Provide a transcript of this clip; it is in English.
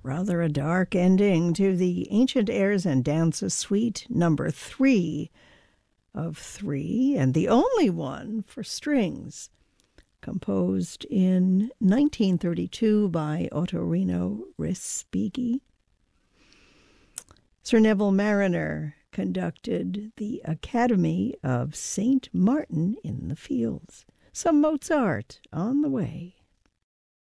Rather a dark ending to the Ancient Airs and Dances Suite number 3 of 3, and the only one for strings, composed in 1932 by Ottorino Respighi. Sir Neville Marriner conducted the Academy of St. Martin in the Fields. Some Mozart on the way.